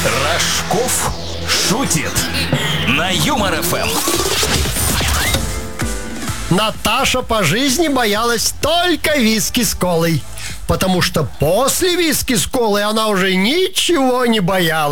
Рожков шутит на Юмор ФМ. Наташа по жизни боялась только виски с колой, потому что после виски с колой она уже ничего не боялась.